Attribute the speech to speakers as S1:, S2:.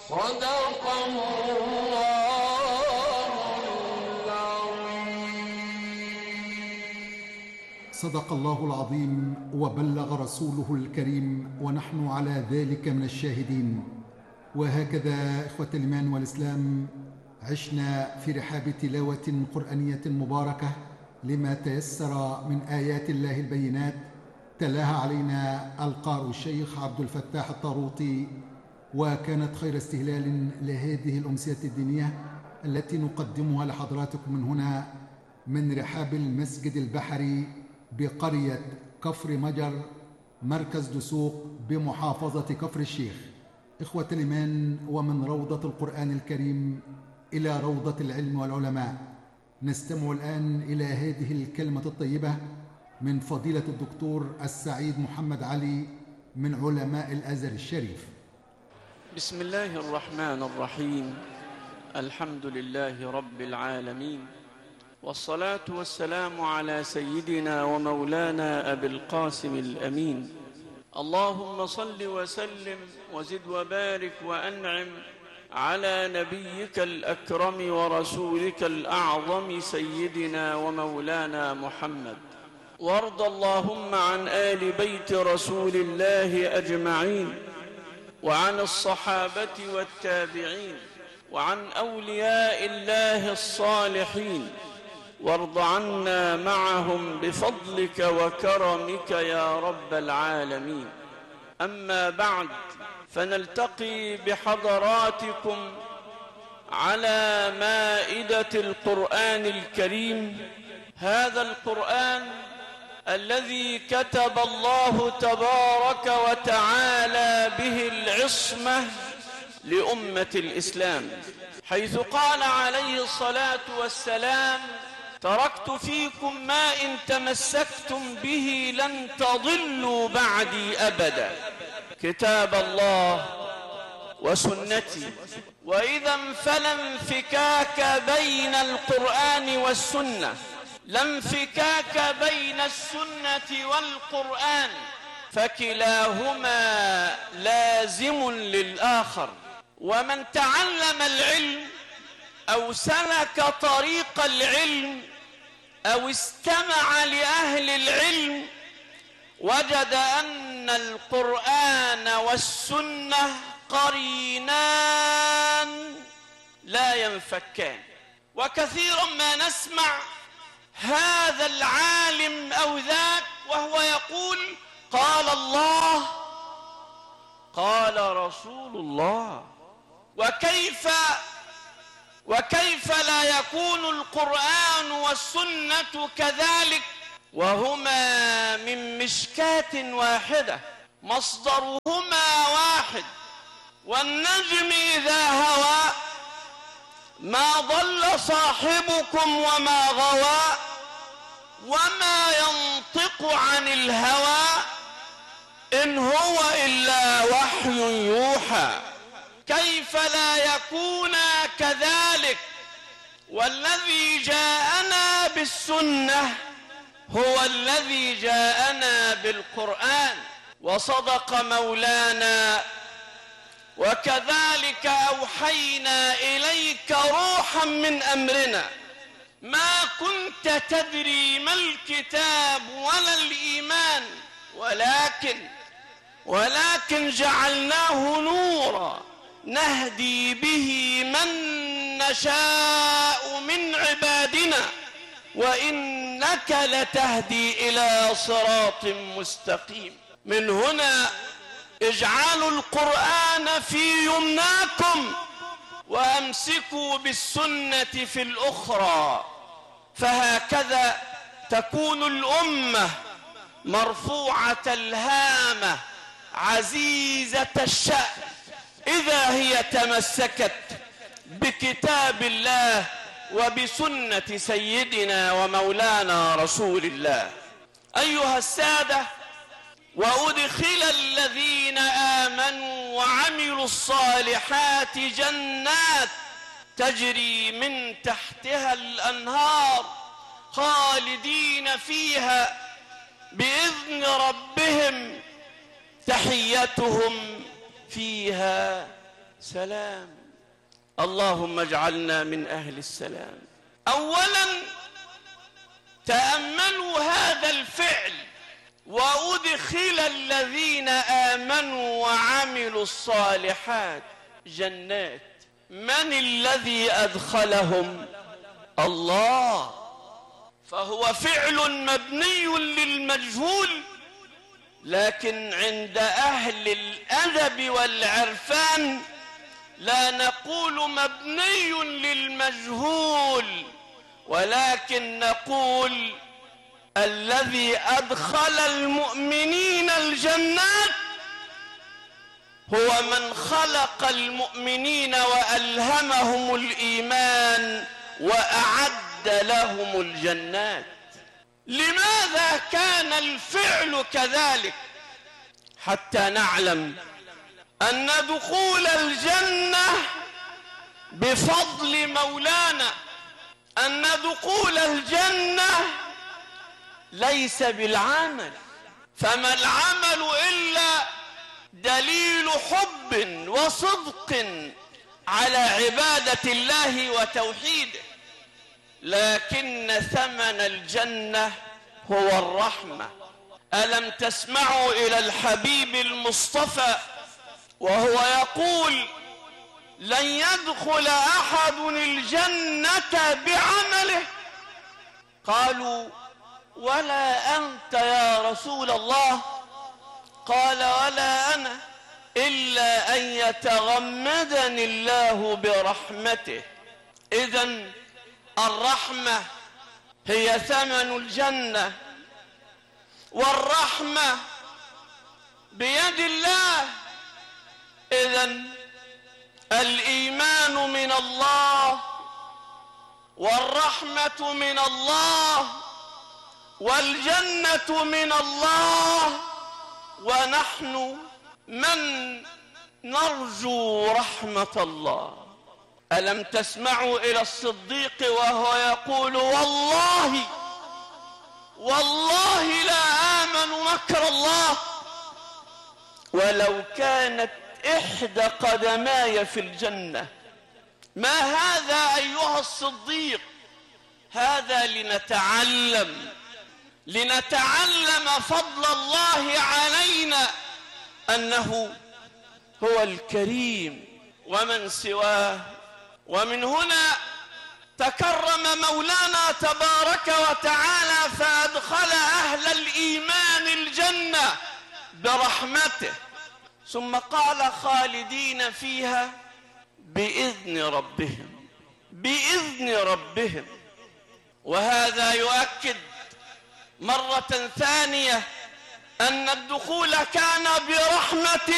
S1: صدق الله العظيم.
S2: صدق الله العظيم وبلغ رسوله الكريم، ونحن على ذلك من الشاهدين. وهكذا إخوة الإيمان والإسلام عشنا في رحاب تلاوة قرآنية مباركة لما تيسر من آيات الله البينات، تلاها علينا القارئ الشيخ عبد الفتاح الطاروطي، وكانت خير استهلال لهذه الأمسية الدينية التي نقدمها لحضراتكم من هنا من رحاب المسجد البحري بقرية كفر مجر، مركز دسوق بمحافظة كفر الشيخ. إخوة الإيمان، ومن روضة القرآن الكريم إلى روضة العلم والعلماء، نستمع الآن إلى هذه الكلمة الطيبة من فضيلة الدكتور السعيد محمد علي من علماء الأزهر الشريف.
S3: بسم الله الرحمن الرحيم. الحمد لله رب العالمين، والصلاة والسلام على سيدنا ومولانا أبي القاسم الأمين. اللهم صل وسلم وزد وبارك وأنعم على نبيك الأكرم ورسولك الأعظم سيدنا ومولانا محمد، وارض اللهم عن آل بيت رسول الله أجمعين، وعن الصحابة والتابعين، وعن أولياء الله الصالحين، وارض عنا معهم بفضلك وكرمك يا رب العالمين. أما بعد، فنلتقي بحضراتكم على مائدة القرآن الكريم، هذا القرآن الذي كتب الله تبارك وتعالى به العصمة لأمة الإسلام، حيث قال عليه الصلاة والسلام: تركت فيكم ما إن تمسكتم به لن تضلوا بعدي أبدا، كتاب الله وسنتي. وإذا فلا انفكاك بين القرآن والسنة، لا انفكاك بين السنة والقرآن، فكلاهما لازم للآخر. ومن تعلم العلم أو سلك طريق العلم أو استمع لأهل العلم وجد أن القرآن والسنة قرينان لا ينفكان. وكثيرا ما نسمع هذا العالم أو ذاك وهو يقول: قال الله قال رسول الله. وكيف لا يكون القرآن والسنة كذلك وهما من مشكاة واحدة، مصدرهما واحد؟ والنجم إذا هوى ما ضل صاحبكم وما غوى، وما ينطق عن الهوى إن هو إلا وحي يوحى. كيف لا يكون كذلك؟ والذي جاءنا بالسنة هو الذي جاءنا بالقرآن. وصدق مولانا: وكذلك أوحينا إليك روحا من أمرنا ما كنت تدري ما الكتاب ولا الإيمان ولكن جعلناه نورا نهدي به من نشاء من عبادنا وإنك لتهدي إلى صراط مستقيم. من هنا اجعلوا القرآن في يمناكم وأمسكوا بالسنة في الأخرى، فهكذا تكون الأمة مرفوعة الهامة عزيزة الشأن إذا هي تمسكت بكتاب الله وبسنة سيدنا ومولانا رسول الله. أيها السادة، وأدخل الذين آمنوا وعملوا الصالحات جنات تجري من تحتها الأنهار خالدين فيها بإذن ربهم تحيتهم فيها سلام. اللهم اجعلنا من أهل السلام. أولا تأملوا هذا الفعل: وأدخل الذين آمنوا وعملوا الصالحات جنات. من الذي أدخلهم؟ الله. فهو فعل مبني للمجهول، لكن عند أهل الأدب والعرفان لا نقول مبني للمجهول، ولكن نقول الذي أدخل المؤمنين الجنات هو من خلق المؤمنين وألهمهم الإيمان وأعد لهم الجنات. لماذا كان الفعل كذلك؟ حتى نعلم أن دخول الجنة بفضل مولانا، أن دخول الجنة ليس بالعمل، فما العمل إلا دليل حب وصدق على عبادة الله وتوحيده، لكن ثمن الجنة هو الرحمة. ألم تسمعوا إلى الحبيب المصطفى وهو يقول: لن يدخل أحد الجنة بعمله؟ قالوا: ولا أنت يا رسول الله؟ قال: ولا أنا، إلا أن يتغمدني الله برحمته. إذن الرحمة هي ثمن الجنة، والرحمة بيد الله. إذن الإيمان من الله، والرحمة من الله، والجنة من الله، ونحن من نرجو رحمة الله. ألم تسمعوا إلى الصديق وهو يقول: والله لا آمن مكر الله ولو كانت إحدى قدماي في الجنة. ما هذا أيها الصديق؟ هذا لنتعلم فضل الله علينا، أنه هو الكريم ومن سواه. ومن هنا تكرم مولانا تبارك وتعالى فأدخل أهل الإيمان الجنة برحمته، ثم قال: خالدين فيها بإذن ربهم. وهذا يؤكد مرة ثانية أن الدخول كان برحمة